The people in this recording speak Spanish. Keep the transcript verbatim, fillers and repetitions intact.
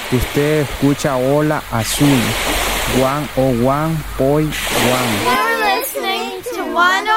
Usted escucha Ola Azul. one oh one point one. You're listening to one oh